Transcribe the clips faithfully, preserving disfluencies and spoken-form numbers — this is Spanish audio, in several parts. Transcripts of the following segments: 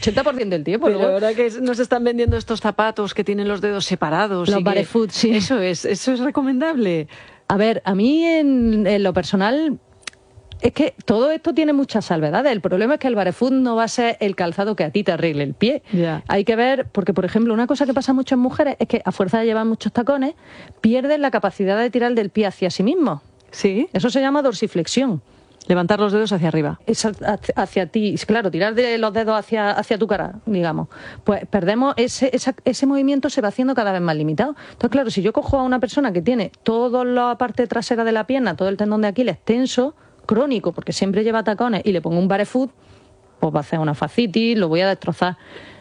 ochenta por ciento del tiempo. Pero luego... ahora que nos están vendiendo estos zapatos que tienen los dedos separados. Los y barefoot, sí. Eso es, eso es recomendable. A ver, a mí en, en lo personal... Es que todo esto tiene muchas salvedades. El problema es que el barefoot no va a ser el calzado que a ti te arregle el pie. Yeah. Hay que ver, porque por ejemplo, una cosa que pasa mucho en mujeres es que a fuerza de llevar muchos tacones, pierden la capacidad de tirar del pie hacia sí mismo. Sí. Eso se llama dorsiflexión. Levantar los dedos hacia arriba. Es hacia, hacia ti, claro, tirar de los dedos hacia, hacia tu cara, digamos. Pues perdemos, ese, esa, ese movimiento se va haciendo cada vez más limitado. Entonces, claro, si yo cojo a una persona que tiene toda la parte trasera de la pierna, todo el tendón de Aquiles tenso, crónico, porque siempre lleva tacones, y le pongo un barefoot, pues va a hacer una fascitis, lo voy a destrozar.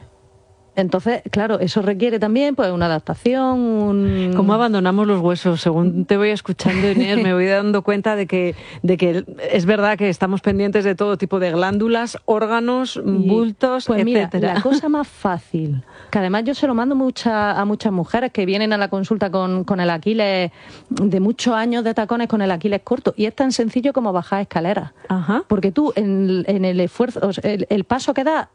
Entonces, claro, eso requiere también pues una adaptación. Un... ¿Cómo abandonamos los huesos? Según te voy escuchando, Inés, me voy dando cuenta de que, de que es verdad que estamos pendientes de todo tipo de glándulas, órganos, bultos, pues etcétera. Mira, la cosa más fácil, que además yo se lo mando mucha, a muchas mujeres que vienen a la consulta con, con el Aquiles de muchos años de tacones con el Aquiles corto, y es tan sencillo como bajar escaleras. Ajá. Porque tú, en, en el esfuerzo, o sea, el, el paso que das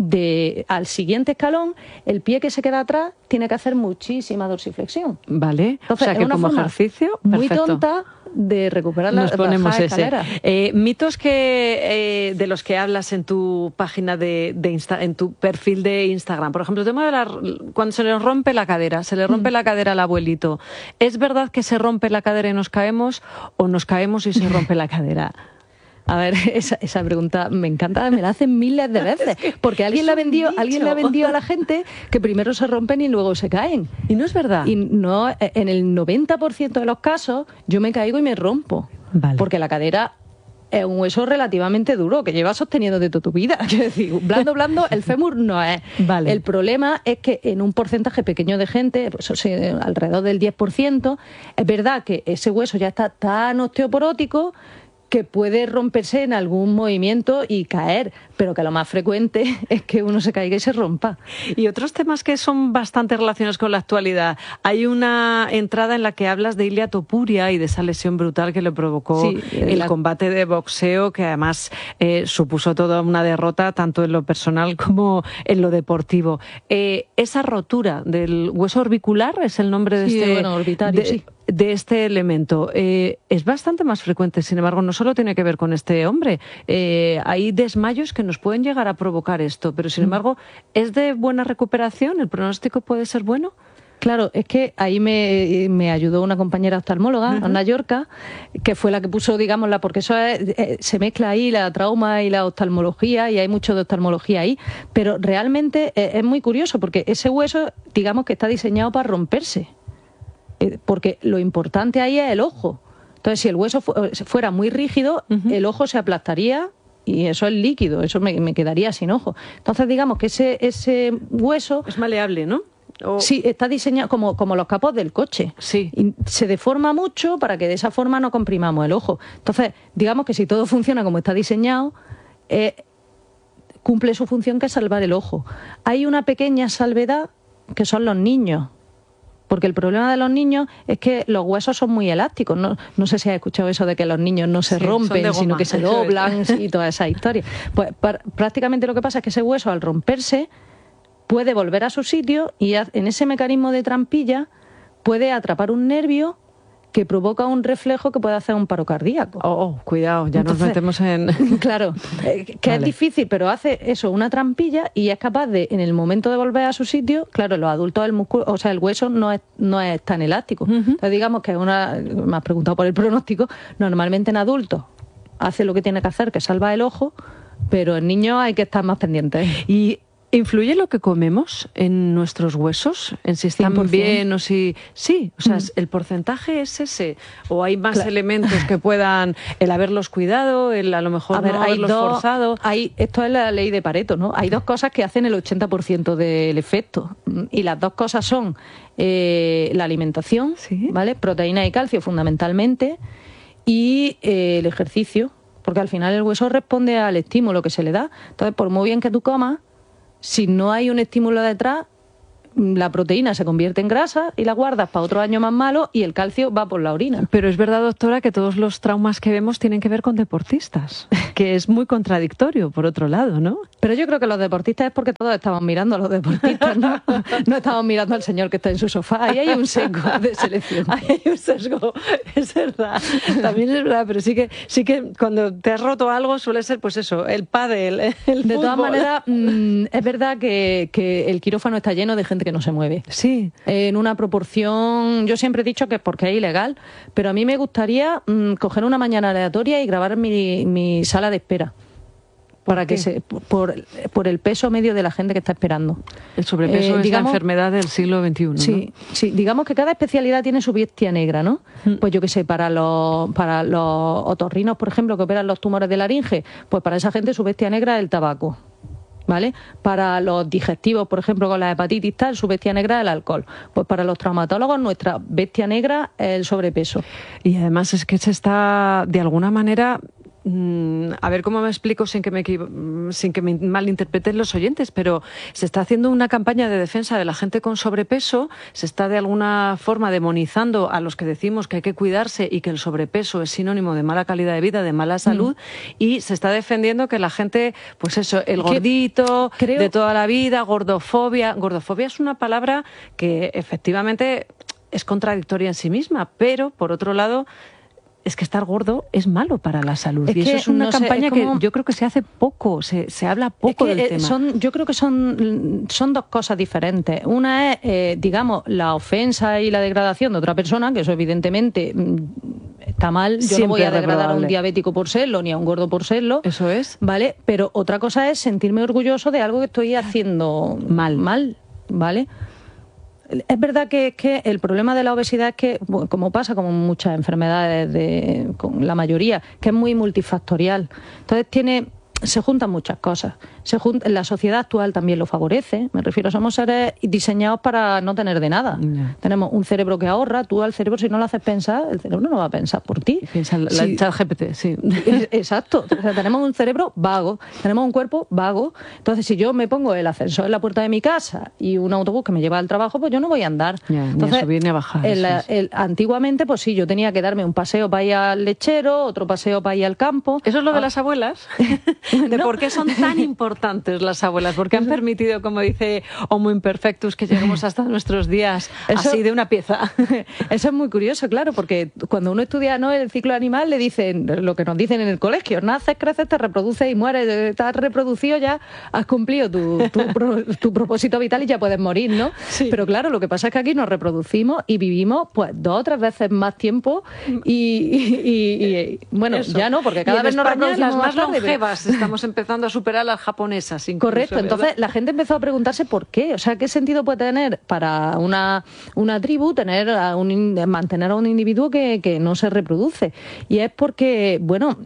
de al siguiente escalón, el pie que se queda atrás tiene que hacer muchísima dorsiflexión. Vale, entonces, o sea que como ejercicio, muy perfecto. tonta de recuperar la Nos ponemos ese. Eh, mitos que eh, de los que hablas en tu página de, de Insta, en tu perfil de Instagram. Por ejemplo, el tema de la, cuando se le rompe la cadera, se le rompe mm. la cadera al abuelito. ¿Es verdad que se rompe la cadera y nos caemos, o nos caemos y se rompe la cadera? A ver, esa, esa pregunta me encanta, me la hacen miles de veces, porque alguien la vendió, alguien la vendió a la gente que primero se rompen y luego se caen. Y no es verdad. Y no, en el noventa por ciento de los casos yo me caigo y me rompo, vale. porque la cadera es un hueso relativamente duro que llevas sosteniendo de toda tu vida. Quiero decir, blando, blando, el fémur no es. Vale. El problema es que en un porcentaje pequeño de gente, pues, o sea, alrededor del diez por ciento, es verdad que ese hueso ya está tan osteoporótico que puede romperse en algún movimiento y caer, pero que lo más frecuente es que uno se caiga y se rompa. Y otros temas que son bastante relacionados con la actualidad. Hay una entrada en la que hablas de Ilia Topuria y de esa lesión brutal que le provocó sí, el la... combate de boxeo, que además eh, supuso toda una derrota, tanto en lo personal como en lo deportivo. Eh, esa rotura del hueso orbicular es el nombre de sí, este... bueno, orbitario, de, sí. de este elemento. Eh, es bastante más frecuente, sin embargo, no solo tiene que ver con este hombre. Eh, hay desmayos que nos pueden llegar a provocar esto, pero sin embargo, ¿es de buena recuperación? ¿El pronóstico puede ser bueno? Claro, es que ahí me, me ayudó una compañera oftalmóloga, uh-huh. Ana Yorca, que fue la que puso, digámosla, porque eso es, eh, se mezcla ahí la trauma y la oftalmología, y hay mucho de oftalmología ahí, pero realmente eh, es muy curioso, porque ese hueso, digamos que está diseñado para romperse, eh, porque lo importante ahí es el ojo. Entonces, si el hueso fu fuera muy rígido, uh-huh. el ojo se aplastaría, y eso es líquido, eso me, me quedaría sin ojo. Entonces, digamos que ese, ese hueso... Es maleable, ¿no? O... Sí, está diseñado como, como los capós del coche. Sí. Y se deforma mucho para que de esa forma no comprimamos el ojo. Entonces, digamos que si todo funciona como está diseñado, eh, cumple su función, que es salvar el ojo. Hay una pequeña salvedad, que son los niños. Porque el problema de los niños es que los huesos son muy elásticos. No, no sé si has escuchado eso de que los niños no se sí, rompen, sino que se doblan y toda esa historia. Pues prácticamente lo que pasa es que ese hueso, al romperse, puede volver a su sitio y en ese mecanismo de trampilla puede atrapar un nervio que provoca un reflejo que puede hacer un paro cardíaco. Oh, oh cuidado, ya Entonces, nos metemos en... Claro, que vale. Es difícil, pero hace eso, una trampilla, y es capaz de, en el momento de volver a su sitio, claro, en los adultos el músculo, o sea, el hueso no es, no es tan elástico. Uh-huh. Entonces, digamos que una, me has preguntado por el pronóstico, normalmente en adultos hace lo que tiene que hacer, que salva el ojo, pero en niños hay que estar más pendientes. Y ¿influye lo que comemos en nuestros huesos? ¿En si están cien por ciento bien o si...? Sí, o sea, mm. ¿el porcentaje es ese? ¿O hay más claro. elementos que puedan... el haberlos cuidado, el a lo mejor a ver, no hay haberlos dos, forzado? Hay, esto es la ley de Pareto, ¿no? Hay dos cosas que hacen el ochenta por ciento del efecto. Y las dos cosas son eh, la alimentación, ¿sí? ¿Vale? Proteína y calcio fundamentalmente, y eh, el ejercicio. Porque al final el hueso responde al estímulo que se le da. Entonces, por muy bien que tú comas, si no hay un estímulo detrás, la proteína se convierte en grasa y la guardas para otro año más malo y el calcio va por la orina. Pero es verdad, doctora, que todos los traumas que vemos tienen que ver con deportistas, que es muy contradictorio, por otro lado, ¿no? Pero yo creo que los deportistas es porque todos estamos mirando a los deportistas, ¿no? No estamos mirando al señor que está en su sofá. Ahí hay un sesgo de selección. Ahí hay un sesgo, es verdad. También es verdad, pero sí que sí que cuando te has roto algo suele ser, pues eso, el pádel, el De fútbol. todas maneras, mmm, es verdad que, que el quirófano está lleno de gente que no se mueve. Sí. En una proporción, yo siempre he dicho que es porque es ilegal, pero a mí me gustaría mmm, coger una mañana aleatoria y grabar mi, mi sala de espera. Para que se, por, por el peso medio de la gente que está esperando. El sobrepeso eh, es digamos, la enfermedad del siglo veintiuno, sí, ¿no? Sí, digamos que cada especialidad tiene su bestia negra, ¿no? Mm. Pues yo qué sé, para los, para los otorrinos, por ejemplo, que operan los tumores de laringe, pues para esa gente su bestia negra es el tabaco. ¿Vale? Para los digestivos, por ejemplo, con la hepatitis tal, su bestia negra es el alcohol. Pues para los traumatólogos, nuestra bestia negra es el sobrepeso. Y además es que se está, de alguna manera... A ver cómo me explico sin que me, sin que me malinterpreten los oyentes, pero se está haciendo una campaña de defensa de la gente con sobrepeso, se está de alguna forma demonizando a los que decimos que hay que cuidarse y que el sobrepeso es sinónimo de mala calidad de vida, de mala salud, mm. y se está defendiendo que la gente, pues eso, el gordito creo... de toda la vida, gordofobia. Gordofobia es una palabra que efectivamente es contradictoria en sí misma, pero por otro lado... es que estar gordo es malo para la salud. Es y eso que, es una no campaña sé, es como... que yo creo que se hace poco, se, se habla poco es que, del eh, tema. Son, yo creo que son, son dos cosas diferentes. Una es, eh, digamos, la ofensa y la degradación de otra persona, que eso evidentemente está mal. Yo Siempre no voy a degradar reprobable. a un diabético por serlo, ni a un gordo por serlo. Eso es. ¿Vale? Pero otra cosa es sentirme orgulloso de algo que estoy haciendo mal. mal, ¿vale? Es verdad que, que el problema de la obesidad es que, como pasa con muchas enfermedades, de, con la mayoría, que es muy multifactorial. Entonces tiene, se juntan muchas cosas. Se junta, la sociedad actual también lo favorece. Me refiero, somos seres diseñados para no tener de nada. Yeah. Tenemos un cerebro que ahorra. Tú al cerebro, si no lo haces pensar, el cerebro no va a pensar por ti. Piensa la sí. ChatGPT, sí. Exacto. O sea, tenemos un cerebro vago, tenemos un cuerpo vago. Entonces, si yo me pongo el ascensor en la puerta de mi casa y un autobús que me lleva al trabajo, pues yo no voy a andar. Yeah, Entonces, ni a subir ni a bajar. El, es. el, antiguamente, pues sí, yo tenía que darme un paseo para ir al lechero, otro paseo para ir al campo. ¿Eso es lo de ah. las abuelas? ¿De no. por qué son tan importantes las abuelas? Porque han permitido, como dice Homo Imperfectus, que lleguemos hasta nuestros días eso, así de una pieza. Eso es muy curioso, claro, porque cuando uno estudia, ¿no?, el ciclo animal, le dicen lo que nos dicen en el colegio: naces, creces, te reproduces y mueres. Estás reproducido, ya has cumplido tu, tu, tu propósito vital y ya puedes morir, ¿no? Sí. Pero claro, lo que pasa es que aquí nos reproducimos y vivimos pues dos o tres veces más tiempo y, y, y, y bueno, eso. Ya no, porque cada vez nos reproducimos las más, más tarde, longevas. Pero... estamos empezando a superar a las japonesas. Incluso, correcto, ¿verdad? Entonces la gente empezó a preguntarse por qué, o sea, qué sentido puede tener para una, una tribu tener a un, mantener a un individuo que, que no se reproduce. Y es porque, bueno,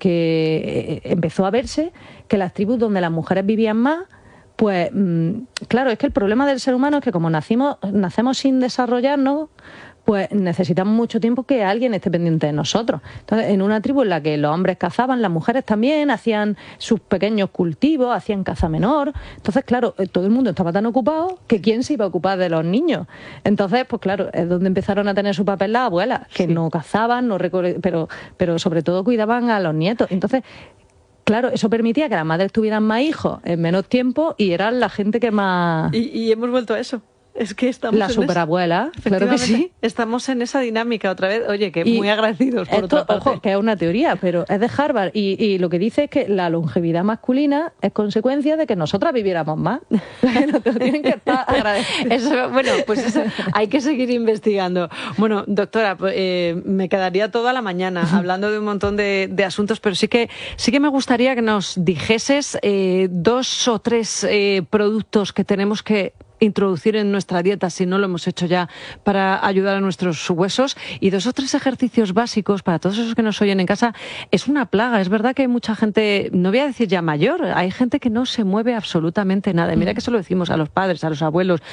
porque empezó a verse que las tribus donde las mujeres vivían más, pues claro, es que el problema del ser humano es que como nacimos, nacemos sin desarrollarnos, pues necesitamos mucho tiempo que alguien esté pendiente de nosotros. Entonces, en una tribu en la que los hombres cazaban, las mujeres también hacían sus pequeños cultivos, hacían caza menor. Entonces, claro, todo el mundo estaba tan ocupado que ¿quién se iba a ocupar de los niños? Entonces, pues claro, es donde empezaron a tener su papel las abuelas, que sí. no cazaban, no recor- pero, pero sobre todo cuidaban a los nietos. Entonces, claro, eso permitía que las madres tuvieran más hijos en menos tiempo y eran la gente que más... Y, y hemos vuelto a eso. Es que estamos la superabuela, claro que sí. Estamos en esa dinámica otra vez. Oye, que y muy agradecidos por esto, otra parte. Ojo, que es una teoría, pero es de Harvard y, y lo que dice es que la longevidad masculina es consecuencia de que nosotras viviéramos más. No te lo tienen que estar agradecidos. Eso, bueno, pues eso, hay que seguir investigando. Bueno, doctora, eh, me quedaría toda la mañana hablando de un montón de, de asuntos, pero sí que sí que me gustaría que nos dijeses eh, dos o tres eh, productos que tenemos que introducir en nuestra dieta, si no lo hemos hecho ya, para ayudar a nuestros huesos, y dos o tres ejercicios básicos para todos esos que nos oyen en casa. Es una plaga, es verdad que hay mucha gente, no voy a decir ya mayor, hay gente que no se mueve absolutamente nada, y mira que se lo decimos a los padres, a los abuelos,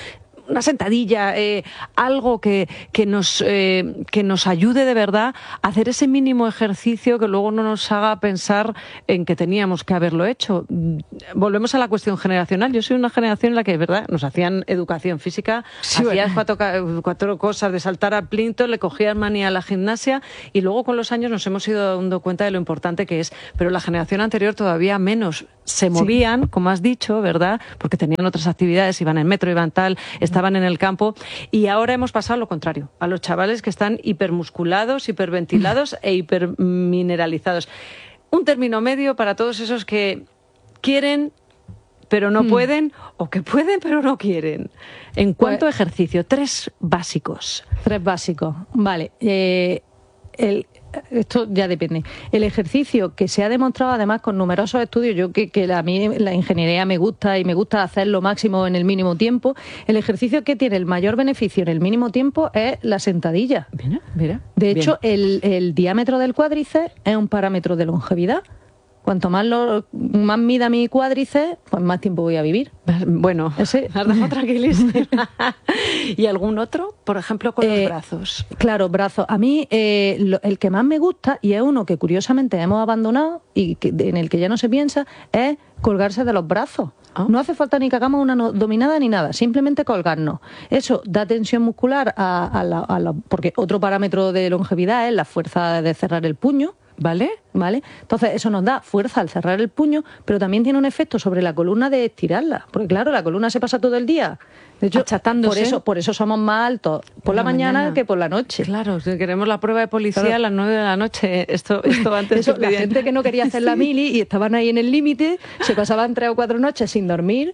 una sentadilla, eh, algo que, que, nos, eh, que nos ayude de verdad a hacer ese mínimo ejercicio que luego no nos haga pensar en que teníamos que haberlo hecho. Volvemos a la cuestión generacional. Yo soy una generación en la que, de verdad, nos hacían educación física, sí, hacías cuatro, cuatro cosas, de saltar a plinto, le cogían manía a la gimnasia y luego con los años nos hemos ido dando cuenta de lo importante que es. Pero la generación anterior todavía menos. Se movían, sí, como has dicho, ¿verdad? Porque tenían otras actividades, iban en metro, iban tal, estaban en el campo. Y ahora hemos pasado lo contrario, a los chavales que están hipermusculados, hiperventilados e hipermineralizados. Un término medio para todos esos que quieren pero no pueden, o que pueden pero no quieren. En cuanto a ejercicio, tres básicos. Tres básicos, vale. Eh, el... Esto ya depende. El ejercicio que se ha demostrado además con numerosos estudios, yo que, que a mí la ingeniería me gusta y me gusta hacer lo máximo en el mínimo tiempo, el ejercicio que tiene el mayor beneficio en el mínimo tiempo es la sentadilla. Mira, mira. De hecho, el, el diámetro del cuádriceps es un parámetro de longevidad. Cuanto más, lo, más mida mi cuádriceps, pues más tiempo voy a vivir. Bueno, ese has dejado tranquilísima. ¿Y algún otro? Por ejemplo, con eh, los brazos. Claro, brazos. A mí eh, lo, el que más me gusta, y es uno que curiosamente hemos abandonado y que, en el que ya no se piensa, es colgarse de los brazos. ¿Oh? No hace falta ni que hagamos una no, dominada ni nada, simplemente colgarnos. Eso da tensión muscular, a, a la, a la, porque otro parámetro de longevidad es la fuerza de cerrar el puño. ¿Vale? ¿Vale? Entonces, eso nos da fuerza al cerrar el puño, pero también tiene un efecto sobre la columna de estirarla. Porque, claro, la columna se pasa todo el día. De hecho, achatándose. Por eso, por eso somos más altos por, por la, la mañana, mañana que por la noche. Claro, si queremos la prueba de policía claro. a las nueve de la noche. Esto, esto antes eso, la gente que no quería hacer la mili y estaban ahí en el límite, se pasaban tres o cuatro noches sin dormir.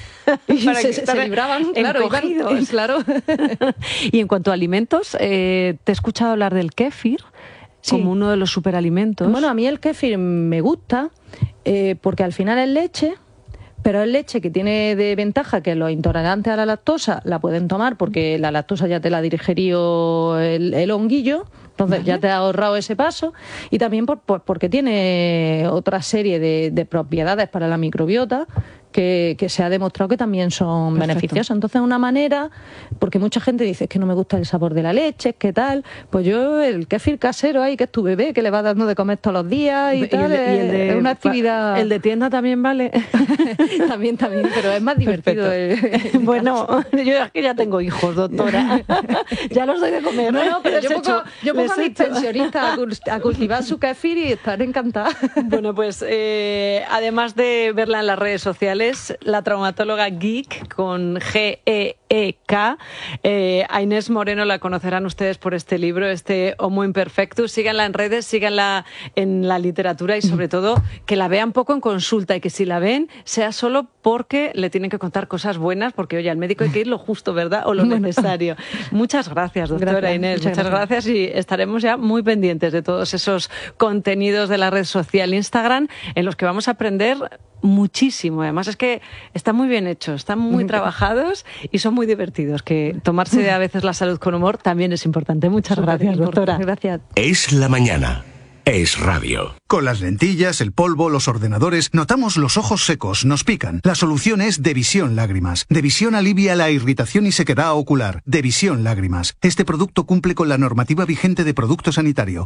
Y se, se libraban, claro, iban, claro. Y en cuanto a alimentos, eh, te he escuchado hablar del kéfir. Sí. Como uno de los superalimentos. Bueno, a mí el kéfir me gusta eh, porque al final es leche, pero es leche que tiene de ventaja que los intolerantes a la lactosa la pueden tomar porque la lactosa ya te la ha digerido el, el honguillo, entonces ¿vale? ya te ha ahorrado ese paso, y también por, por, porque tiene otra serie de, de propiedades para la microbiota que, que se ha demostrado que también son Perfecto. beneficiosas. Entonces, una manera, porque mucha gente dice que no me gusta el sabor de la leche, que tal, pues yo el kéfir casero ahí, que es tu bebé, que le vas dando de comer todos los días y, y tal, el, y el de, es una actividad... El de tienda también vale. también, también, pero es más divertido. El, bueno, yo es que ya tengo hijos, doctora. Ya los doy de comer. No, no, pero yo pongo, yo pongo a mis pensionistas a, a cultivar su kéfir y estar encantada. Bueno, pues eh, además de verla en las redes sociales, la traumatóloga geek con G E E K, eh, a Inés Moreno la conocerán ustedes por este libro, este Homo Imperfectus. Síganla en redes, síganla en la literatura y sobre todo que la vean poco en consulta, y que si la ven sea solo porque le tienen que contar cosas buenas, porque oye, al médico hay que ir lo justo, ¿verdad? O lo necesario. Muchas gracias, doctora gracias, Inés. Muchas, muchas gracias. gracias y estaremos ya muy pendientes de todos esos contenidos de la red social Instagram en los que vamos a aprender muchísimo. Además es que están muy bien hechos, están muy trabajados y son muy divertidos, que tomarse a veces la salud con humor también es importante. Muchas gracias, doctora. Gracias. Es la mañana. Es radio. Con las lentillas, el polvo, los ordenadores, notamos los ojos secos, nos pican. La solución es Devisión Lágrimas. Devisión alivia la irritación y sequedad ocular. Devisión Lágrimas. Este producto cumple con la normativa vigente de producto sanitario.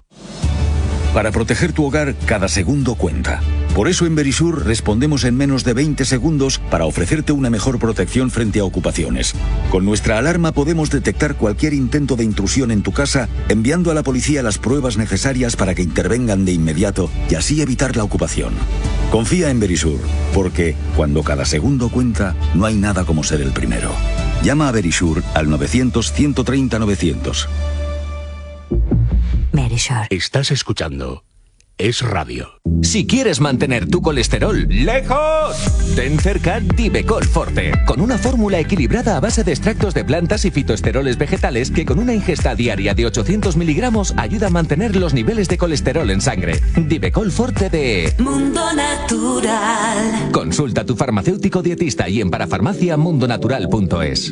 Para proteger tu hogar, cada segundo cuenta. Por eso en Verisur respondemos en menos de veinte segundos para ofrecerte una mejor protección frente a ocupaciones. Con nuestra alarma podemos detectar cualquier intento de intrusión en tu casa, enviando a la policía las pruebas necesarias para que intervengan de inmediato y así evitar la ocupación. Confía en Verisur, porque cuando cada segundo cuenta, no hay nada como ser el primero. Llama a Verisur al novecientos, ciento treinta, novecientos. Verisur. Estás escuchando Es Radio. Si quieres mantener tu colesterol lejos, ten cerca Divecol Forte, con una fórmula equilibrada a base de extractos de plantas y fitoesteroles vegetales que con una ingesta diaria de ochocientos miligramos ayuda a mantener los niveles de colesterol en sangre. Divecol Forte de Mundo Natural. Consulta a tu farmacéutico dietista y en parafarmacia mundonatural punto es.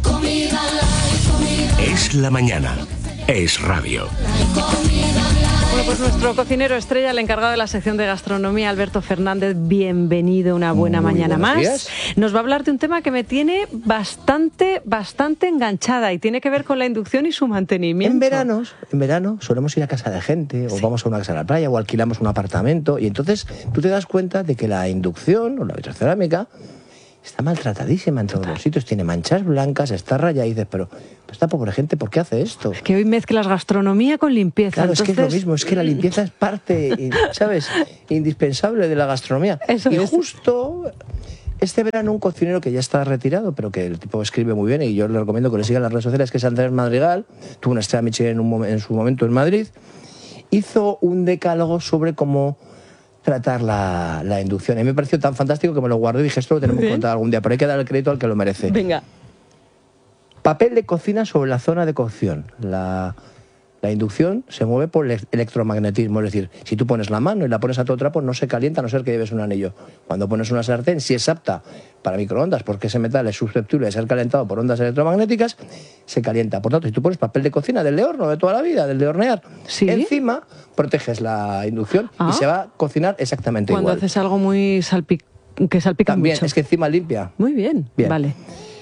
Es la mañana. Es radio. Comida, Bueno, pues nuestro cocinero estrella, el encargado de la sección de gastronomía, Alberto Fernández, bienvenido una buena Muy mañana más. Días. Nos va a hablar de un tema que me tiene bastante, bastante enganchada y tiene que ver con la inducción y su mantenimiento. En veranos, en verano solemos ir a casa de gente, sí. o vamos a una casa de la playa, o alquilamos un apartamento, y entonces tú te das cuenta de que la inducción o la vitrocerámica está maltratadísima en todos los sitios, tiene manchas blancas, está rayada, y dices, pero esta pobre gente, ¿por qué hace esto? Es que hoy mezclas gastronomía con limpieza. Claro, entonces... es que es lo mismo, es que la limpieza es parte, ¿sabes?, indispensable de la gastronomía. Eso y es. Justo este verano un cocinero que ya está retirado, pero que el tipo escribe muy bien, y yo le recomiendo que le siga en las redes sociales, que es Andrés Madrigal, tuvo una estrella Michelin en, un, en su momento en Madrid, hizo un decálogo sobre cómo tratar la, la inducción. A mí me pareció tan fantástico que me lo guardé y dije, esto lo tenemos que contar algún día, pero hay que dar el crédito al que lo merece. Venga. Papel de cocina sobre la zona de cocción. La, la inducción se mueve por el electromagnetismo, es decir, si tú pones la mano y la pones a todo trapo, no se calienta a no ser que lleves un anillo. Cuando pones una sartén, si es apta para microondas, porque ese metal es susceptible de ser calentado por ondas electromagnéticas, se calienta. Por tanto, si tú pones papel de cocina del de horno de toda la vida, del de hornear, ¿sí?, encima proteges la inducción ah. y se va a cocinar exactamente Cuando igual. Cuando haces algo muy salpic que salpica También, mucho. es que encima limpia. Muy bien, bien. Vale.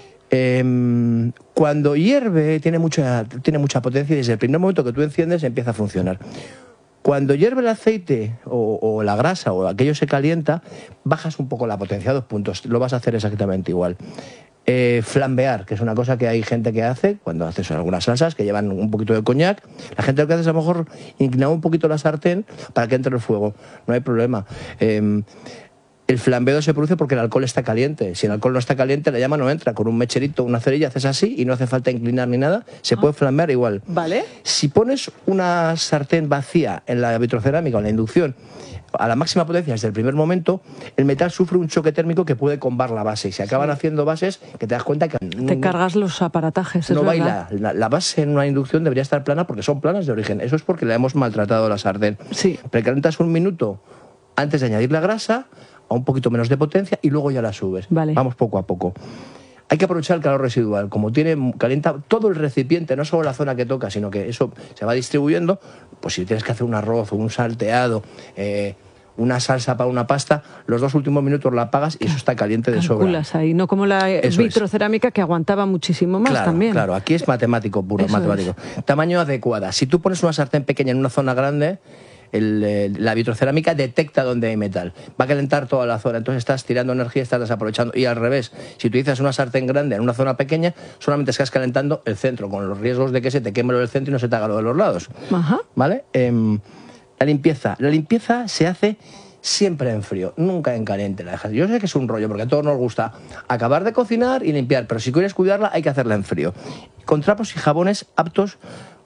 Eh, cuando hierve tiene mucha, tiene mucha potencia y desde el primer momento que tú enciendes empieza a funcionar. Cuando hierve el aceite o, o la grasa o aquello se calienta, bajas un poco la potencia, dos puntos, lo vas a hacer exactamente igual. Eh, flambear, que es una cosa que hay gente que hace cuando haces algunas salsas que llevan un poquito de coñac. La gente lo que hace es a lo mejor inclinar un poquito la sartén para que entre el fuego, no hay problema. Eh, El flambeo se produce porque el alcohol está caliente. Si el alcohol no está caliente, la llama no entra. Con un mecherito, una cerilla, haces así y no hace falta inclinar ni nada. Se ah. puede flambear igual. Vale. Si pones una sartén vacía en la vitrocerámica o en la inducción a la máxima potencia desde el primer momento, el metal sufre un choque térmico que puede combar la base. Y se acaban sí. haciendo bases que te das cuenta que... Te no, cargas los aparatajes, No es baila. La, la base en una inducción debería estar plana porque son planas de origen. Eso es porque le hemos maltratado a la sartén. Sí. Precalientas un minuto antes de añadir la grasa, a un poquito menos de potencia, y luego ya la subes. Vale. Vamos poco a poco. Hay que aprovechar el calor residual. Como tiene, calienta todo el recipiente, no solo la zona que toca, sino que eso se va distribuyendo, pues si tienes que hacer un arroz o un salteado, eh, una salsa para una pasta, los dos últimos minutos la apagas y eso está caliente de sobra. Calculas ahí, no como la eso vitrocerámica es. Que aguantaba muchísimo más claro, también. Claro, aquí es matemático, puro eso matemático. Es. Tamaño adecuada. Si tú pones una sartén pequeña en una zona grande, El, el, la vitrocerámica detecta dónde hay metal, va a calentar toda la zona, entonces estás tirando energía, estás desaprovechando. Y al revés, si utilizas una sartén grande en una zona pequeña, solamente estás calentando el centro, con los riesgos de que se te queme lo del centro y no se te haga lo de los lados. Ajá. ¿Vale? Eh, la limpieza. La limpieza se hace siempre en frío, nunca en caliente. La dejas. Yo sé que es un rollo, porque a todos nos gusta acabar de cocinar y limpiar, pero si quieres cuidarla hay que hacerla en frío. Con trapos y jabones aptos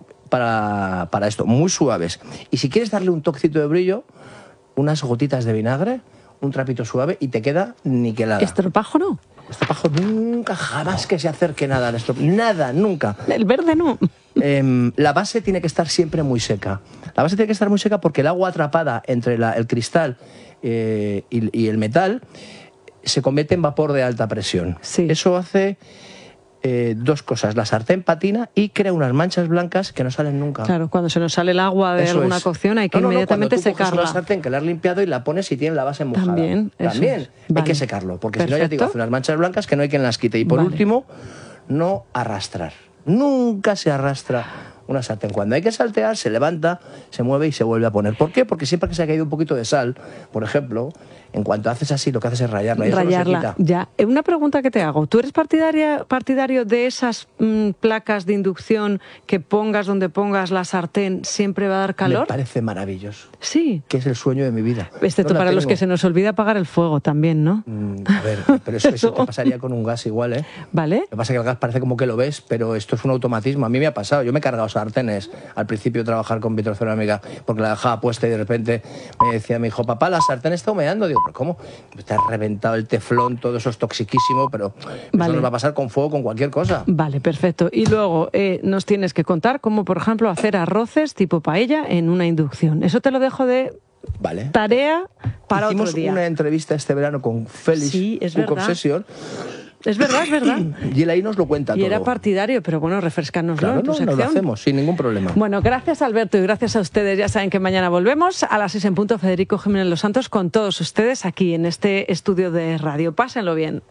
Para, para esto, muy suaves. Y si quieres darle un toquecito de brillo, unas gotitas de vinagre, un trapito suave y te queda niquelada. ¿Estropajo no? Estropajo nunca, jamás que se acerque nada al estropajo. Nada, nunca. El verde no. Eh, la base tiene que estar siempre muy seca. La base tiene que estar muy seca porque el agua atrapada entre la, el cristal eh, y, y el metal se convierte en vapor de alta presión. Sí. Eso hace... Eh, dos cosas, la sartén patina y crea unas manchas blancas que no salen nunca. Claro, cuando se nos sale el agua de Eso alguna es. cocción hay que no, no, inmediatamente no, cuando tú secarla. coges una sartén que la has limpiado y la pones y tiene la base mojada. También, eso También es. hay Vale. que secarlo, porque Perfecto. si no ya te digo, hace unas manchas blancas que no hay quien las quite. Y por vale. último, no arrastrar. Nunca se arrastra una sartén. Cuando hay que saltear, se levanta, se mueve y se vuelve a poner. ¿Por qué? Porque siempre que se ha caído un poquito de sal, por ejemplo, en cuanto haces así, lo que haces es rayarla. Y rayarla, eso no se quita. ya. Una pregunta que te hago. ¿Tú eres partidaria, partidario de esas mmm, placas de inducción que pongas donde pongas la sartén siempre va a dar calor? Me parece maravilloso. Sí. Que es el sueño de mi vida. Excepto no para tengo. los que se nos olvida apagar el fuego también, ¿no? Mm, a ver, pero eso, eso te pasaría con un gas igual, ¿eh? Vale. Lo que pasa es que el gas parece como que lo ves, pero esto es un automatismo. A mí me ha pasado. Yo me he cargado sartenes al principio de trabajar con vitrocerámica porque la dejaba puesta y de repente me decía mi hijo, papá, la sartén está humeando. Digo, ¿pero cómo? Te has reventado el teflón, todo eso es toxiquísimo, pero vale. eso nos va a pasar con fuego, con cualquier cosa. Vale, perfecto. Y luego eh, nos tienes que contar cómo, por ejemplo, hacer arroces tipo paella en una inducción. Eso te lo dejo de vale. tarea para Hicimos otro día. una entrevista este verano con Félix sí, es Cook verdad. Obsession Es verdad, es verdad. Y él ahí nos lo cuenta y todo. Y era partidario, pero bueno, refrescárnoslo claro, en tu no, sección. No lo hacemos, sin ningún problema. Bueno, gracias Alberto y gracias a ustedes. Ya saben que mañana volvemos a las seis en punto, Federico Jiménez Los Santos con todos ustedes aquí en este estudio de radio. Pásenlo bien.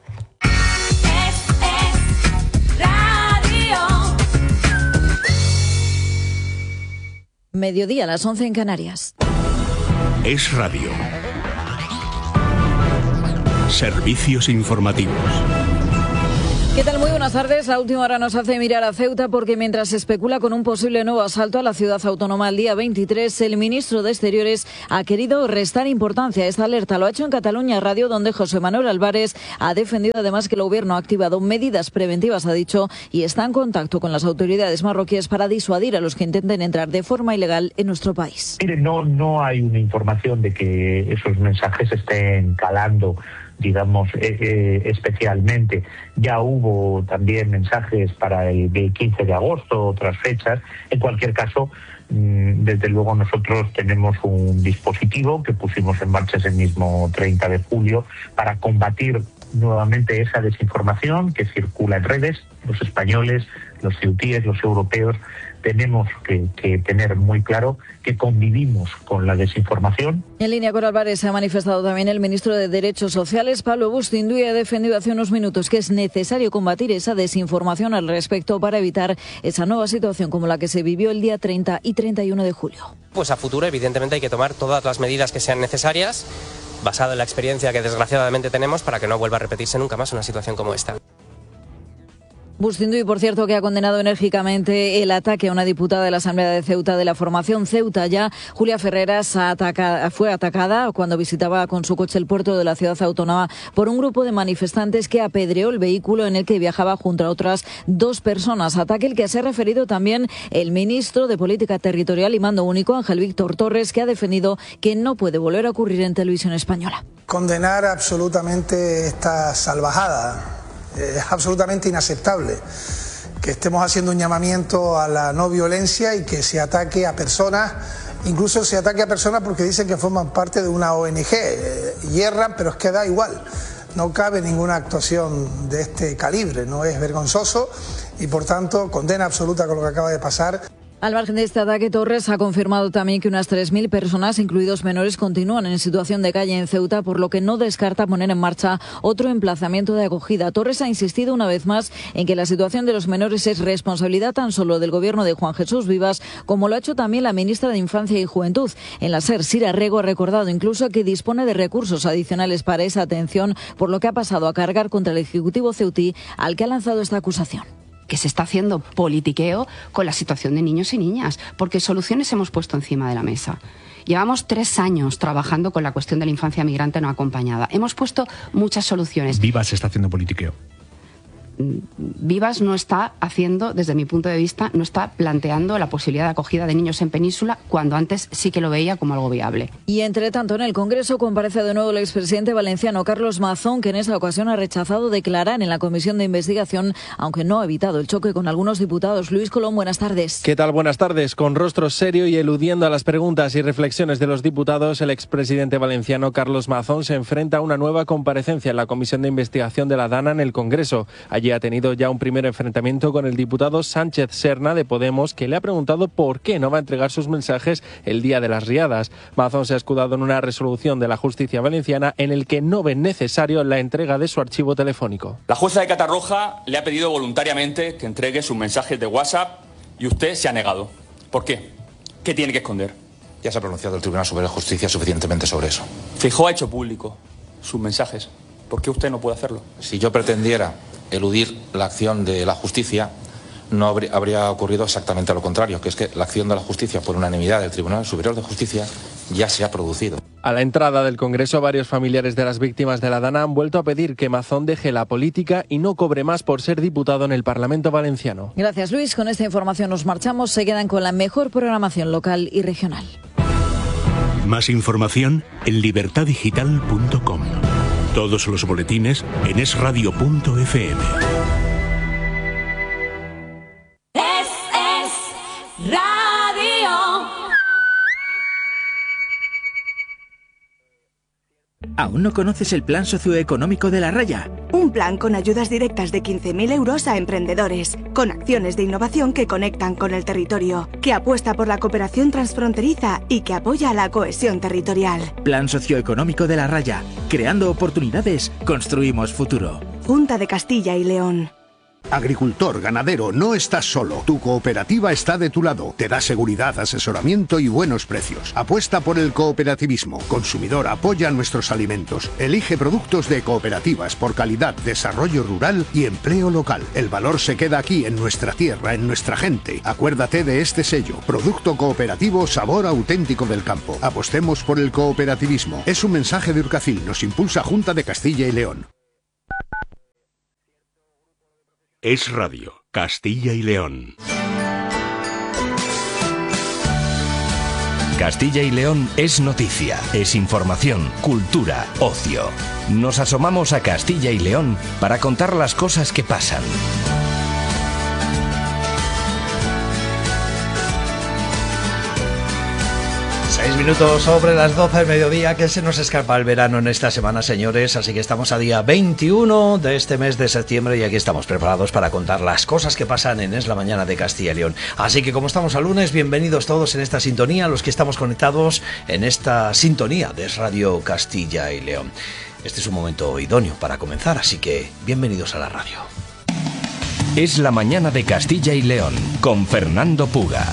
Mediodía a las once en Canarias. Es radio. Servicios informativos. ¿Qué tal? Muy buenas tardes. La última hora nos hace mirar a Ceuta porque mientras se especula con un posible nuevo asalto a la ciudad autónoma el día veintitrés, el ministro de Exteriores ha querido restar importancia a esta alerta. Lo ha hecho en Cataluña Radio, donde José Manuel Álvarez ha defendido además que el gobierno ha activado medidas preventivas, ha dicho, y está en contacto con las autoridades marroquíes para disuadir a los que intenten entrar de forma ilegal en nuestro país. Mire, no, no hay una información de que esos mensajes estén calando, digamos, eh, eh, especialmente. Ya hubo también mensajes para el, el quince de agosto, otras fechas. En cualquier caso, mmm, desde luego nosotros tenemos un dispositivo que pusimos en marcha ese mismo treinta de julio para combatir nuevamente esa desinformación que circula en redes. Los españoles, los ceutíes, los europeos, tenemos que, que tener muy claro que convivimos con la desinformación. En línea con Álvarez se ha manifestado también el ministro de Derechos Sociales, Pablo Bustindu, y ha defendido hace unos minutos que es necesario combatir esa desinformación al respecto para evitar esa nueva situación como la que se vivió el día treinta y treinta y uno de julio. Pues a futuro, evidentemente, hay que tomar todas las medidas que sean necesarias, basado en la experiencia que desgraciadamente tenemos, para que no vuelva a repetirse nunca más una situación como esta. Bustindu, por cierto, que ha condenado enérgicamente el ataque a una diputada de la Asamblea de Ceuta de la formación Ceuta Ya. Julia Ferreras ataca, fue atacada cuando visitaba con su coche el puerto de la ciudad autónoma por un grupo de manifestantes que apedreó el vehículo en el que viajaba junto a otras dos personas. Ataque al que se ha referido también el ministro de Política Territorial y Mando Único, Ángel Víctor Torres, que ha defendido que no puede volver a ocurrir en televisión española. Condenar absolutamente esta salvajada. Es absolutamente inaceptable que estemos haciendo un llamamiento a la no violencia y que se ataque a personas, incluso se ataque a personas porque dicen que forman parte de una O N G. Eh, hierran, pero es que da igual. No cabe ninguna actuación de este calibre, no es vergonzoso y por tanto condena absoluta con lo que acaba de pasar. Al margen de este ataque, Torres ha confirmado también que unas tres mil personas, incluidos menores, continúan en situación de calle en Ceuta, por lo que no descarta poner en marcha otro emplazamiento de acogida. Torres ha insistido una vez más en que la situación de los menores es responsabilidad tan solo del gobierno de Juan Jesús Vivas, como lo ha hecho también la ministra de Infancia y Juventud. En la SER, Sira Rego ha recordado incluso que dispone de recursos adicionales para esa atención, por lo que ha pasado a cargar contra el Ejecutivo ceutí, al que ha lanzado esta acusación. Que se está haciendo politiqueo con la situación de niños y niñas, porque soluciones hemos puesto encima de la mesa. Llevamos tres años trabajando con la cuestión de la infancia migrante no acompañada. Hemos puesto muchas soluciones. Vivas está haciendo politiqueo. Vivas no está haciendo, desde mi punto de vista, no está planteando la posibilidad de acogida de niños en península, cuando antes sí que lo veía como algo viable. Y entre tanto, en el Congreso comparece de nuevo el expresidente valenciano Carlos Mazón, que en esa ocasión ha rechazado declarar en la comisión de investigación, aunque no ha evitado el choque con algunos diputados. Luis Colón, buenas tardes. ¿Qué tal? Buenas tardes. Con rostro serio y eludiendo a las preguntas y reflexiones de los diputados, el expresidente valenciano Carlos Mazón se enfrenta a una nueva comparecencia en la comisión de investigación de la DANA en el Congreso. Allí ha tenido ya un primer enfrentamiento con el diputado Sánchez Serna de Podemos, que le ha preguntado por qué no va a entregar sus mensajes el día de las riadas. Mazón se ha escudado en una resolución de la justicia valenciana en el que no ven necesario la entrega de su archivo telefónico. La jueza de Catarroja le ha pedido voluntariamente que entregue sus mensajes de WhatsApp y usted se ha negado. ¿Por qué? ¿Qué tiene que esconder? Ya se ha pronunciado el Tribunal Superior de Justicia suficientemente sobre eso. Feijóo ha hecho público sus mensajes. ¿Por qué usted no puede hacerlo? Si yo pretendiera eludir la acción de la justicia, no habría, habría ocurrido exactamente lo contrario, que es que la acción de la justicia por unanimidad del Tribunal Superior de Justicia ya se ha producido. A la entrada del Congreso, varios familiares de las víctimas de la DANA han vuelto a pedir que Mazón deje la política y no cobre más por ser diputado en el Parlamento valenciano. Gracias, Luis. Con esta información nos marchamos. Se quedan con la mejor programación local y regional. Más información en libertad digital punto com. Todos los boletines en es radio punto efe eme. Es, es radio. ¿Aún no conoces el plan socioeconómico de La Raya? Un plan con ayudas directas de quince mil euros a emprendedores, con acciones de innovación que conectan con el territorio, que apuesta por la cooperación transfronteriza y que apoya la cohesión territorial. Plan socioeconómico de La Raya. Creando oportunidades, construimos futuro. Junta de Castilla y León. Agricultor, ganadero, no estás solo. Tu cooperativa está de tu lado. Te da seguridad, asesoramiento y buenos precios. Apuesta por el cooperativismo. Consumidor, apoya nuestros alimentos. Elige productos de cooperativas por calidad, desarrollo rural y empleo local. El valor se queda aquí, en nuestra tierra, en nuestra gente. Acuérdate de este sello. Producto cooperativo, sabor auténtico del campo. Apostemos por el cooperativismo. Es un mensaje de Urcacil. Nos impulsa Junta de Castilla y León. Es Radio, Castilla y León. Castilla y León es noticia, es información, cultura, ocio. Nos asomamos a Castilla y León para contar las cosas que pasan. Seis minutos sobre las doce del mediodía, que se nos escapa el verano en esta semana, señores, así que estamos a día veintiuno de este mes de septiembre y aquí estamos preparados para contar las cosas que pasan en Es la Mañana de Castilla y León. Así que como estamos a lunes, bienvenidos todos en esta sintonía, los que estamos conectados en esta sintonía de Es Radio Castilla y León. Este es un momento idóneo para comenzar, así que bienvenidos a la radio. Es la Mañana de Castilla y León, con Fernando Puga.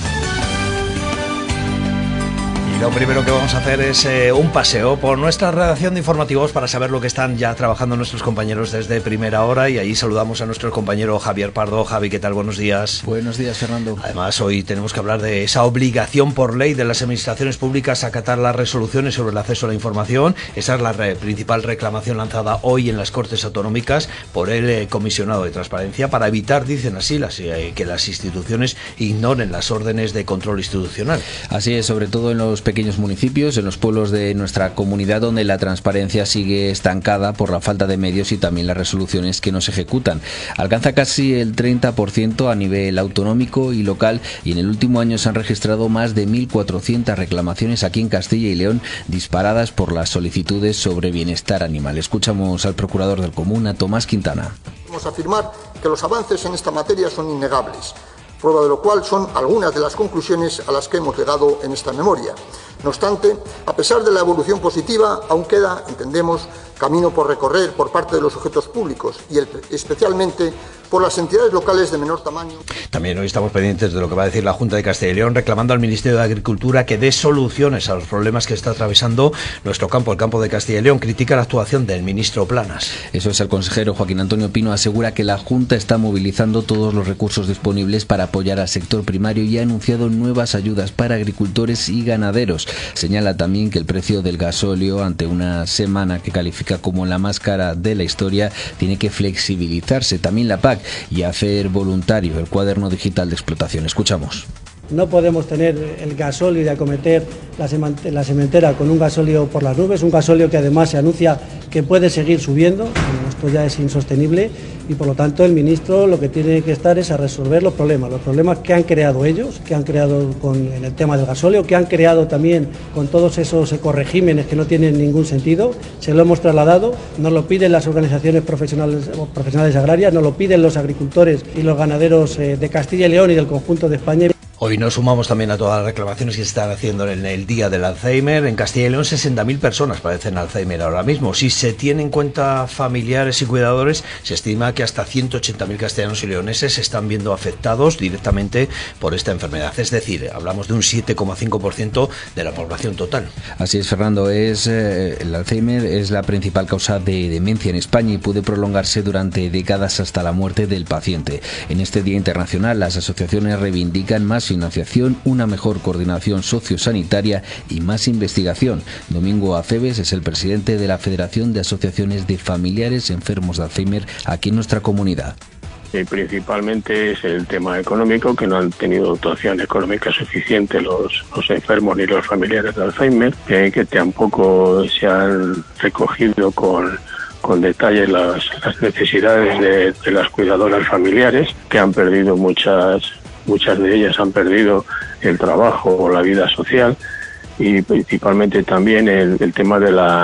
Lo primero que vamos a hacer es eh, un paseo por nuestra redacción de informativos para saber lo que están ya trabajando nuestros compañeros desde primera hora, y ahí saludamos a nuestro compañero Javier Pardo. Javi, ¿qué tal? Buenos días. Buenos días, Fernando. Además, hoy tenemos que hablar de esa obligación por ley de las administraciones públicas a acatar las resoluciones sobre el acceso a la información. Esa es la re- principal reclamación lanzada hoy en las Cortes Autonómicas por el eh, comisionado de Transparencia para evitar, dicen así, las, eh, que las instituciones ignoren las órdenes de control institucional. Así es, sobre todo en los pequeños municipios, en los pueblos de nuestra comunidad, donde la transparencia sigue estancada por la falta de medios y también las resoluciones que no se ejecutan. Alcanza casi el treinta por ciento a nivel autonómico y local, y en el último año se han registrado más de mil cuatrocientas reclamaciones aquí en Castilla y León, disparadas por las solicitudes sobre bienestar animal. Escuchamos al procurador del Común, a Tomás Quintana. Podemos afirmar que los avances en esta materia son innegables, prueba de lo cual son algunas de las conclusiones a las que hemos llegado en esta memoria. No obstante, a pesar de la evolución positiva, aún queda, entendemos, camino por recorrer por parte de los sujetos públicos y el, especialmente por las entidades locales de menor tamaño. También hoy estamos pendientes de lo que va a decir la Junta de Castilla y León, reclamando al Ministerio de Agricultura que dé soluciones a los problemas que está atravesando nuestro campo, el campo de Castilla y León. Critica la actuación del ministro Planas. Eso es, el consejero Joaquín Antonio Pino asegura que la Junta está movilizando todos los recursos disponibles para apoyar al sector primario y ha anunciado nuevas ayudas para agricultores y ganaderos. Señala también que el precio del gasóleo, ante una semana que califica como la más cara de la historia, tiene que flexibilizarse. También la P A C y hacer voluntario el cuaderno digital de explotación. Escuchamos. No podemos tener el gasóleo y acometer la, la sementera con un gasóleo por las nubes, un gasóleo que además se anuncia que puede seguir subiendo. Bueno, esto ya es insostenible y por lo tanto el ministro lo que tiene que estar es a resolver los problemas, los problemas que han creado ellos, que han creado con en el tema del gasóleo, que han creado también con todos esos ecoregímenes que no tienen ningún sentido. Se lo hemos trasladado, nos lo piden las organizaciones profesionales, profesionales agrarias, nos lo piden los agricultores y los ganaderos de Castilla y León y del conjunto de España. Hoy nos sumamos también a todas las reclamaciones que se están haciendo en el Día del Alzheimer. En Castilla y León sesenta mil personas padecen Alzheimer ahora mismo. Si se tienen en cuenta familiares y cuidadores, se estima que hasta ciento ochenta mil castellanos y leoneses se están viendo afectados directamente por esta enfermedad. Es decir, hablamos de un siete coma cinco por ciento de la población total. Así es, Fernando. Es, eh, el Alzheimer es la principal causa de demencia en España y puede prolongarse durante décadas hasta la muerte del paciente. En este Día Internacional, las asociaciones reivindican más financiación, una mejor coordinación sociosanitaria y más investigación. Domingo Aceves es el presidente de la Federación de Asociaciones de Familiares Enfermos de Alzheimer aquí en nuestra comunidad. Y principalmente es el tema económico, que no han tenido dotación económica suficiente los, los enfermos ni los familiares de Alzheimer, eh, que tampoco se han recogido con con detalle las, las necesidades de, de las cuidadoras familiares, que han perdido muchas Muchas de ellas han perdido el trabajo o la vida social, y principalmente también el, el tema de la,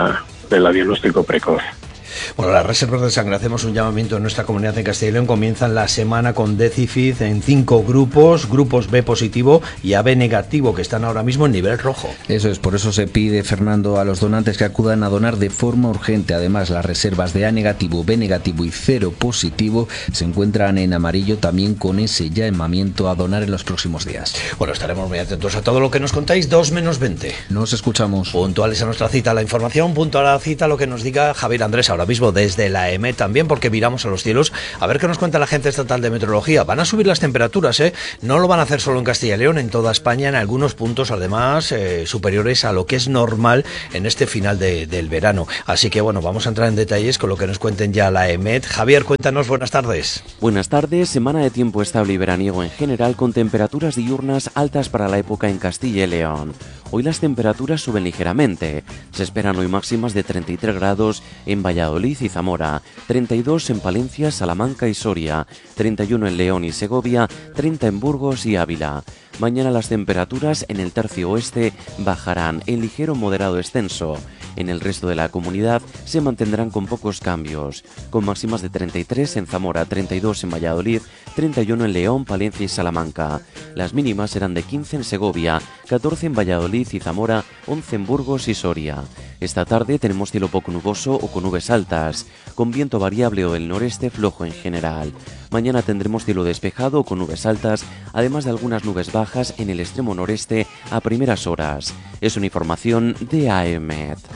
del diagnóstico precoz. Bueno, las reservas de sangre, hacemos un llamamiento en nuestra comunidad en Castilla y León. Comienzan la semana con déficit en cinco grupos, grupos B positivo y A B negativo, que están ahora mismo en nivel rojo. Eso es, por eso se pide, Fernando, a los donantes que acudan a donar de forma urgente. Además, las reservas de A negativo, B negativo y cero positivo se encuentran en amarillo, también con ese llamamiento a donar en los próximos días. Bueno, estaremos muy atentos a todo lo que nos contáis. Dos menos veinte. Nos escuchamos. Puntuales a nuestra cita, la información, puntual a la cita, lo que nos diga Javier Andrés ahora mismo desde la E M E T también, porque miramos a los cielos a ver qué nos cuenta la Agencia Estatal de Meteorología. Van a subir las temperaturas, ¿eh? No lo van a hacer solo en Castilla y León, en toda España, en algunos puntos además eh, superiores a lo que es normal en este final de, del verano. Así que bueno, vamos a entrar en detalles con lo que nos cuenten ya la E M E T. Javier, cuéntanos, buenas tardes. Buenas tardes, semana de tiempo estable y veraniego en general, con temperaturas diurnas altas para la época en Castilla y León. Hoy las temperaturas suben ligeramente. Se esperan hoy máximas de treinta y tres grados en Valladolid y Zamora, treinta y dos en Palencia, Salamanca y Soria, treinta y uno en León y Segovia, treinta en Burgos y Ávila. Mañana las temperaturas en el tercio oeste bajarán en ligero moderado descenso. En el resto de la comunidad se mantendrán con pocos cambios, con máximas de treinta y tres en Zamora, treinta y dos en Valladolid, treinta y uno en León, Palencia y Salamanca. Las mínimas serán de quince en Segovia, catorce en Valladolid y Zamora, once en Burgos y Soria. Esta tarde tenemos cielo poco nuboso o con nubes altas, con viento variable o del noreste flojo en general. Mañana tendremos cielo despejado o con nubes altas, además de algunas nubes bajas en el extremo noreste a primeras horas. Es una información de A E M E T.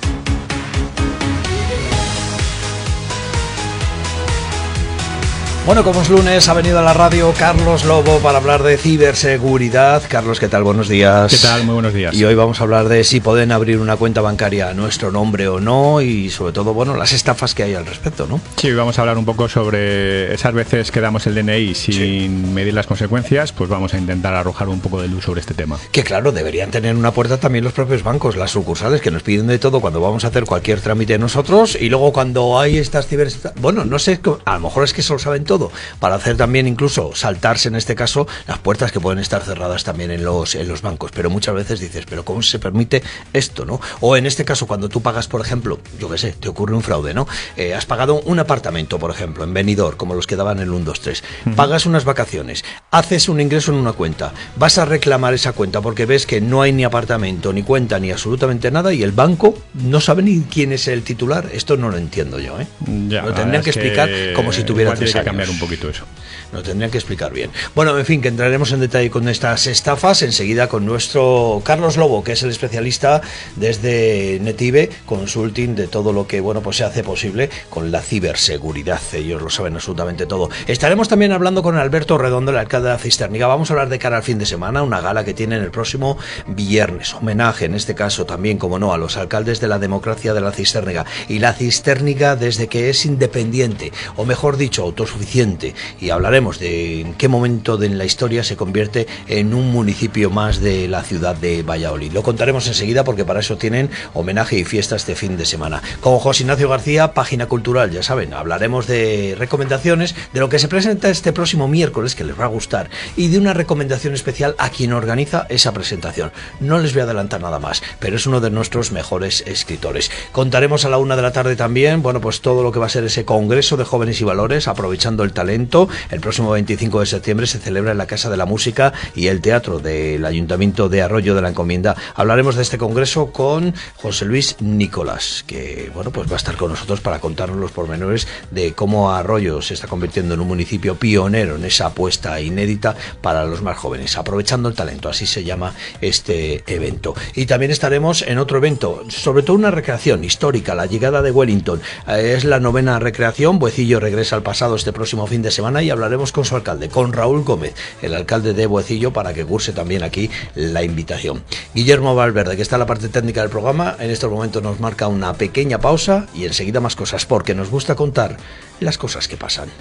Bueno, como es lunes, ha venido a la radio Carlos Lobo para hablar de ciberseguridad. Carlos, ¿qué tal? Buenos días. ¿Qué tal? Muy buenos días. Y hoy vamos a hablar de si pueden abrir una cuenta bancaria a nuestro nombre o no, y sobre todo, bueno, las estafas que hay al respecto, ¿no? Sí, hoy vamos a hablar un poco sobre esas veces que damos el D N I sin sí. medir las consecuencias, pues vamos a intentar arrojar un poco de luz sobre este tema. Que claro, deberían tener una puerta también los propios bancos, las sucursales, que nos piden de todo cuando vamos a hacer cualquier trámite nosotros, y luego cuando hay estas ciber... Bueno, no sé, a lo mejor es que eso lo saben todo, para hacer también incluso saltarse en este caso las puertas que pueden estar cerradas también en los en los bancos, pero muchas veces dices, pero ¿cómo se permite esto, no? O en este caso cuando tú pagas, por ejemplo, yo qué sé, te ocurre un fraude, ¿no? Eh, has pagado un apartamento, por ejemplo, en Benidorm, como los que daban en el uno, dos, tres, uh-huh. Pagas unas vacaciones, haces un ingreso en una cuenta, vas a reclamar esa cuenta porque ves que no hay ni apartamento, ni cuenta, ni absolutamente nada, y el banco no sabe ni quién es el titular. Esto no lo entiendo yo, ¿eh? Ya, lo tendrían que explicar que como si tuviera tres años. Que cambiar un poquito eso. Lo tendrían que explicar bien. Bueno, en fin, que entraremos en detalle con estas estafas enseguida con nuestro Carlos Lobo, que es el especialista desde Netive Consulting de todo lo que, bueno, pues se hace posible con la ciberseguridad. Ellos lo saben absolutamente todo. Estaremos también hablando con Alberto Redondo, el alcalde de la Cistérniga. Vamos a hablar de cara al fin de semana, una gala que tienen el próximo viernes. Homenaje, en este caso también, como no, a los alcaldes de la democracia de la Cistérniga. Y la Cistérniga desde que es independiente, o mejor dicho, autosuficiente. Y hablaremos de en qué momento de en la historia se convierte en un municipio más de la ciudad de Valladolid. Lo contaremos enseguida porque para eso tienen homenaje y fiesta este fin de semana. Con José Ignacio García, Página Cultural, ya saben, hablaremos de recomendaciones, de lo que se presenta este próximo miércoles, que les va a gustar, y de una recomendación especial a quien organiza esa presentación. No les voy a adelantar nada más, pero es uno de nuestros mejores escritores. Contaremos a la una de la tarde también, bueno, pues todo lo que va a ser ese Congreso de Jóvenes y Valores, aprovechando el talento. El El próximo veinticinco de septiembre se celebra en la Casa de la Música y el Teatro del Ayuntamiento de Arroyo de la Encomienda. Hablaremos de este congreso con José Luis Nicolás, que bueno, pues va a estar con nosotros para contarnos los pormenores de cómo Arroyo se está convirtiendo en un municipio pionero en esa apuesta inédita para los más jóvenes, aprovechando el talento, así se llama este evento. Y también estaremos en otro evento, sobre todo una recreación histórica, la llegada de Wellington. Es la novena recreación. Buecillo regresa al pasado este próximo fin de semana y hablaremos con su alcalde, con Raúl Gómez, el alcalde de Buecillo, para que curse también aquí la invitación. Guillermo Valverde, que está en la parte técnica del programa, en estos momentos nos marca una pequeña pausa y enseguida más cosas, porque nos gusta contar las cosas que pasan.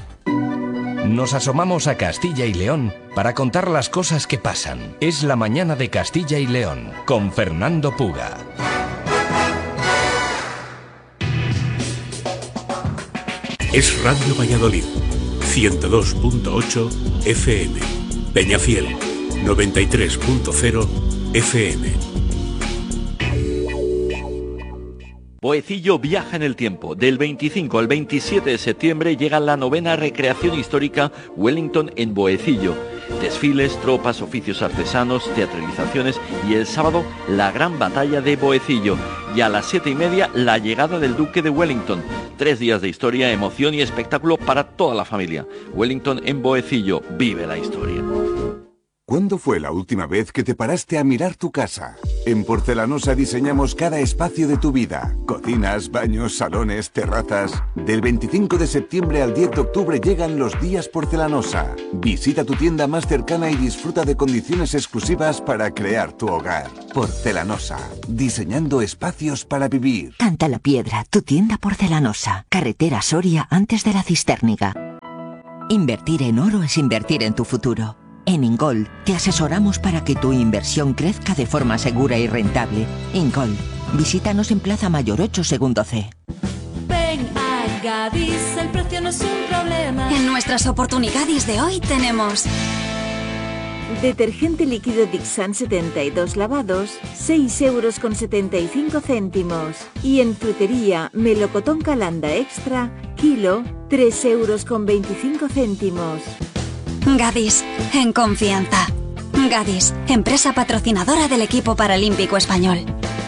Nos asomamos a Castilla y León para contar las cosas que pasan. Es la mañana de Castilla y León, con Fernando Puga. Es Radio Valladolid, ciento dos punto ocho F M. Peñafiel, noventa y tres punto cero F M. Boecillo viaja en el tiempo. Del veinticinco al veintisiete de septiembre llega la novena recreación histórica Wellington en Boecillo. Desfiles, tropas, oficios artesanos, teatralizaciones y el sábado la gran batalla de Boecillo. Y a las siete y media la llegada del Duque de Wellington. Tres días de historia, emoción y espectáculo para toda la familia. Wellington en Boecillo. Vive la historia. ¿Cuándo fue la última vez que te paraste a mirar tu casa? En Porcelanosa diseñamos cada espacio de tu vida. Cocinas, baños, salones, terrazas. Del veinticinco de septiembre al diez de octubre llegan los días Porcelanosa. Visita tu tienda más cercana y disfruta de condiciones exclusivas para crear tu hogar. Porcelanosa, diseñando espacios para vivir. Canta la Piedra, tu tienda Porcelanosa. Carretera Soria antes de la Cistérniga. Invertir en oro es invertir en tu futuro. En Ingol te asesoramos para que tu inversión crezca de forma segura y rentable. Ingol, visítanos en Plaza Mayor ocho, segundo C. Ven a Gadis, el precio no es un problema. En nuestras oportunidades de hoy tenemos detergente líquido Dixan setenta y dos lavados, seis euros con setenta y cinco céntimos. Y en frutería, melocotón Calanda Extra, kilo, tres euros con veinticinco céntimos. Gadis, en confianza. Gadis, empresa patrocinadora del equipo paralímpico español.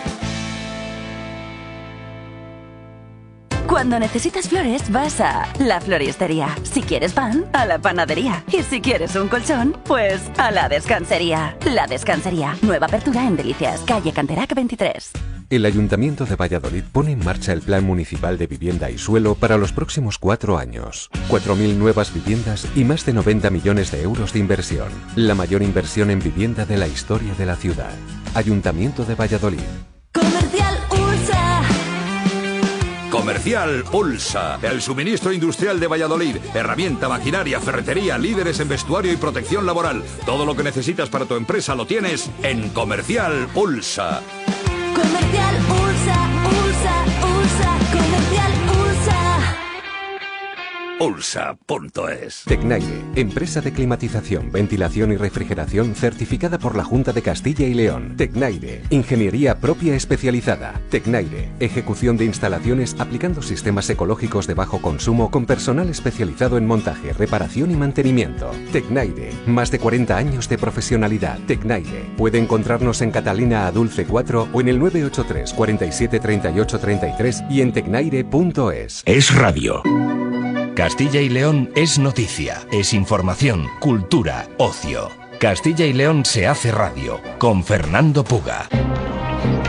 Cuando necesitas flores, vas a la floristería. Si quieres pan, a la panadería. Y si quieres un colchón, pues a la descansería. La Descansería, nueva apertura en Delicias, calle Canterac veintitrés. El Ayuntamiento de Valladolid pone en marcha el Plan Municipal de Vivienda y Suelo para los próximos cuatro años. cuatro mil nuevas viviendas y más de noventa millones de euros de inversión. La mayor inversión en vivienda de la historia de la ciudad. Ayuntamiento de Valladolid. Comercial Ulsa. Comercial Ulsa, el suministro industrial de Valladolid. Herramienta, maquinaria, ferretería, líderes en vestuario y protección laboral. Todo lo que necesitas para tu empresa lo tienes en Comercial Ulsa. Comercial Ulsa, Ulsa, Ulsa, Comercial Ulsa. Ulsa punto es. Tecnaire, empresa de climatización, ventilación y refrigeración certificada por la Junta de Castilla y León. Tecnaire, ingeniería propia especializada. Tecnaire, ejecución de instalaciones aplicando sistemas ecológicos de bajo consumo con personal especializado en montaje, reparación y mantenimiento. Tecnaire, más de cuarenta años de profesionalidad. Tecnaire, puede encontrarnos en Catalina Adulce cuatro o en el nueve ocho tres, cuarenta y siete, treinta y ocho, treinta y tres y en tecnaire punto es. Es radio. Castilla y León es noticia, es información, cultura, ocio. Castilla y León se hace radio con Fernando Puga.